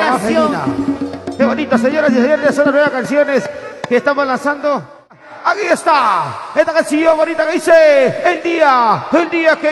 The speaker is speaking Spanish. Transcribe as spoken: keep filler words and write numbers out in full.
creación. Qué bonito, señoras y señores, son las nuevas canciones que estamos lanzando. Aquí está, esta canción bonita que dice, el día, el día que